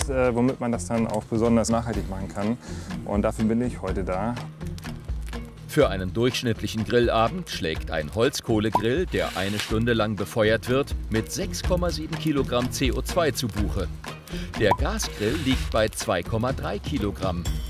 womit man das dann auch besonders nachhaltig machen kann. Und dafür bin ich heute da. Für einen durchschnittlichen Grillabend schlägt ein Holzkohlegrill, der eine Stunde lang befeuert wird, mit 6,7 Kilogramm CO2 zu Buche. Der Gasgrill liegt bei 2,3 Kilogramm.